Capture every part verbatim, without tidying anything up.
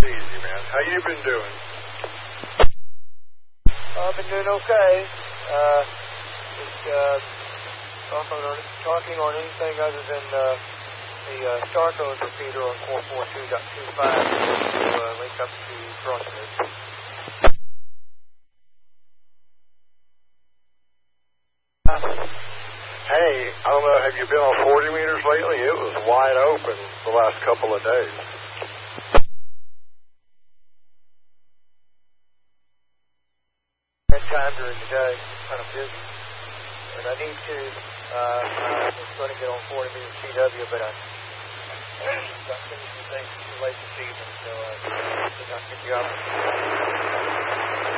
easy, man. How you been doing? I've been doing okay. Uh, just uh, talking, on, talking on anything other than uh, the uh, star code repeater on four forty-two point twenty-five to uh, link up to crossroads. Hey, I don't know, have you been on forty meters lately? It was wide open the last couple of days. That time during the day, kind of busy. And I need to, uh, I was going to get on forty meters C W, but I got finishing things too late this evening, so I did not get the opportunity.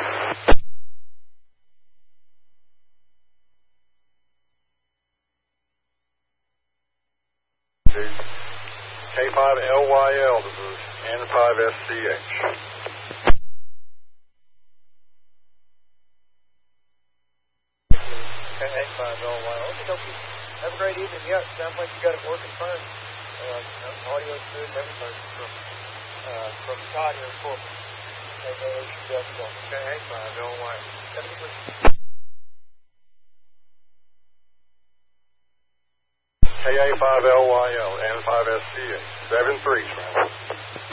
K five L Y L, this is N five S C H. K five L Y L. Okay, okay. Have a great evening. Yeah, sounds like you got it working fine. Uh, audio's good and everything from, uh, from Todd here in Corpus. K five L Y L. Have a good week. K A five L Y L, N five S C H, seven three, man.